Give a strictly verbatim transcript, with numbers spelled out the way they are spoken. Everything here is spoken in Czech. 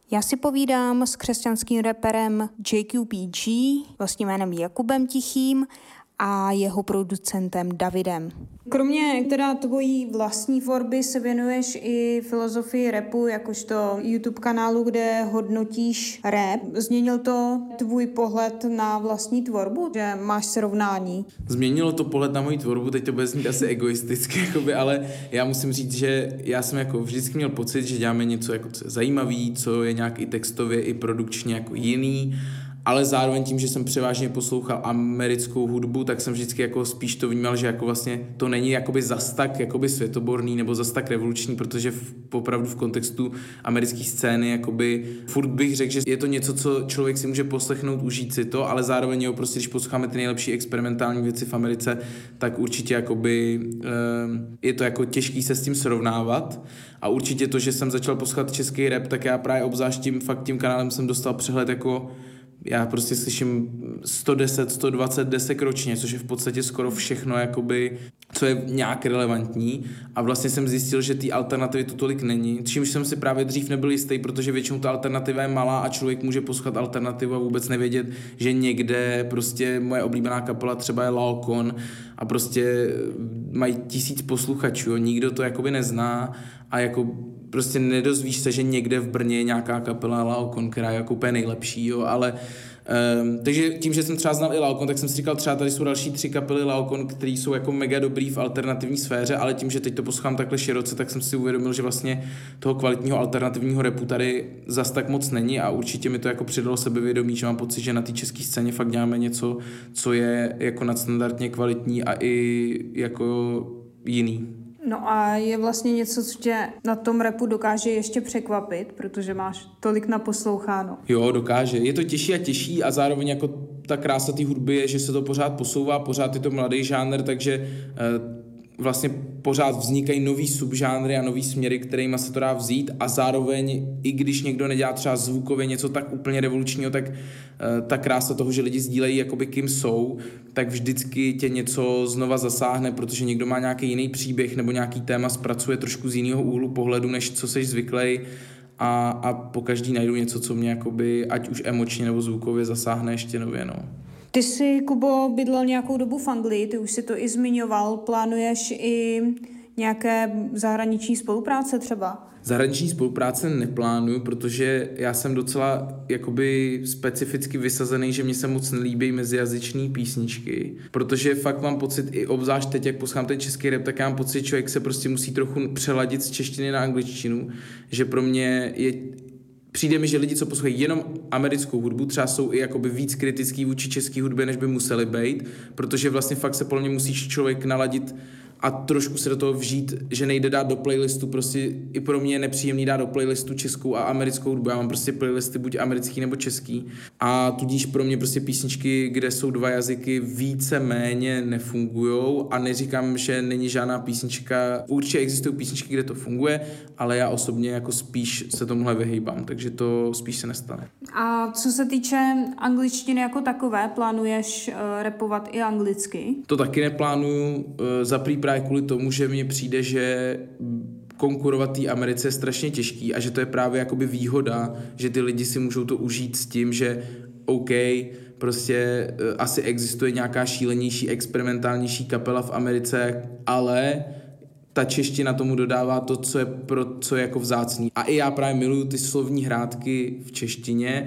Já si povídám s křesťanským raperem J Q P G, vlastním jménem Jakubem Tichým, a jeho producentem Davidem. Kromě teda tvojí vlastní tvorby se věnuješ i filozofii rapu, jakožto YouTube kanálu, kde hodnotíš rap. Změnil to tvůj pohled na vlastní tvorbu, že máš srovnání? Změnilo to pohled na moji tvorbu, teď to bude znít asi egoisticky, jakoby, ale já musím říct, že já jsem jako vždycky měl pocit, že děláme něco jako co je zajímavý, co je nějak i textově, i produkčně jako jiný. Ale zároveň tím, že jsem převážně poslouchal americkou hudbu, tak jsem vždycky jako spíš to vnímal, že jako vlastně to není jakoby zas tak jakoby světoborný nebo zas tak revoluční, protože v, opravdu v kontextu americké scény jakoby furt bych řekl, že je to něco, co člověk si může poslechnout, užít si to, ale zároveň jo, prostě když posloucháme ty nejlepší experimentální věci v Americe, tak určitě jakoby je to jako těžký se s tím srovnávat. A určitě to, že jsem začal poslouchat český rap, tak já právě obzvlášť tím fakt tím kanálem jsem dostal přehled jako já prostě slyším sto deset, sto dvacet desek ročně, což je v podstatě skoro všechno, jakoby, co je nějak relevantní, a vlastně jsem zjistil, že ty alternativy to tolik není, čímž jsem si právě dřív nebyl jistý, protože většinou ta alternativa je malá a člověk může poslouchat alternativu a vůbec nevědět, že někde prostě moje oblíbená kapela třeba je Lalkon a prostě mají tisíc posluchačů, nikdo to jakoby nezná a jako prostě nedozvíš se, že někde v Brně je nějaká kapela Lalkon, která je jako úplně nejlepší, jo, ale um, takže tím, že jsem třeba znal i Lalkon, tak jsem si říkal, třeba tady jsou další tři kapely Lalkon, které jsou jako mega dobrý v alternativní sféře, ale tím, že teď to poslouchám takhle široce, tak jsem si uvědomil, že vlastně toho kvalitního alternativního rapu tady zas tak moc není a určitě mi to jako přidalo sebevědomí, že mám pocit, že na té české scéně fakt děláme něco, co je jako nadstandardně kvalitní a i jako jiný. No a je vlastně něco, co tě na tom rapu dokáže ještě překvapit, protože máš tolik naposloucháno. Jo, dokáže. Je to těžší a těžší a zároveň jako ta krása té hudby je, že se to pořád posouvá, pořád je to mladý žánr, takže eh, vlastně pořád vznikají nový subžánry a nový směry, kterýma se to dá vzít, a zároveň, i když někdo nedělá třeba zvukově něco tak úplně revolučního, tak uh, ta krása toho, že lidi sdílejí jakoby kým jsou, tak vždycky tě něco znova zasáhne, protože někdo má nějaký jiný příběh nebo nějaký téma zpracuje trošku z jiného úhlu pohledu, než co seš zvyklej, a, a po každý najdu něco, co mě jakoby, ať už emočně nebo zvukově zasáhne ještě nově, no. Ty jsi, Kubo, bydlel nějakou dobu v Anglii, ty už si to i zmiňoval, plánuješ i nějaké zahraniční spolupráce třeba? Zahraniční spolupráce neplánuju, protože já jsem docela jakoby specificky vysazený, že mě se moc nelíbí mezijazyční písničky, protože fakt mám pocit, i obzvlášť teď, jak poslouchám ten český rap, tak já mám pocit, že člověk se prostě musí trochu přeladit z češtiny na angličtinu, že pro mě je přijde mi, že lidi, co poslouchají jenom americkou hudbu, třeba jsou i jakoby víc kritický vůči české hudbě, než by museli být, protože vlastně fakt se podle mě musíš člověk naladit a trošku se do toho vžít, že nejde dát do playlistu, prostě i pro mě je nepříjemný dát do playlistu českou a americkou hudbu. Já mám prostě playlisty buď americký nebo český, a tudíž pro mě prostě písničky, kde jsou dva jazyky, více méně nefungujou, a neříkám, že není žádná písnička, určitě existují písničky, kde to funguje, ale já osobně jako spíš se tomuhle vyhejbám, takže to spíš se nestane. A co se týče angličtiny jako takové, plánuješ uh, rapovat i anglicky? To taky neplánuju, uh, za prý právě kvůli tomu, že mně přijde, že konkurovat té Americe je strašně těžký a že to je právě jakoby výhoda, že ty lidi si můžou to užít s tím, že OK, prostě uh, asi existuje nějaká šílenější, experimentálnější kapela v Americe, ale ta čeština tomu dodává to, co je, pro, co je jako vzácný. A i já právě miluju ty slovní hrátky v češtině